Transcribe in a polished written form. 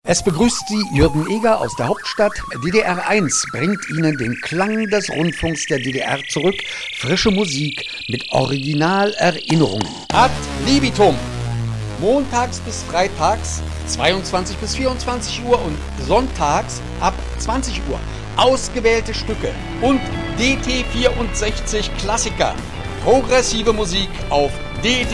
Es begrüßt Sie Jürgen Eger aus der Hauptstadt. DDR 1 bringt Ihnen den Klang des Rundfunks der DDR zurück. Frische Musik mit Originalerinnerungen. Ad libitum. Montags bis freitags 22 bis 24 Uhr und sonntags ab 20 Uhr. Ausgewählte Stücke und DT64 Klassiker. Progressive Musik auf DT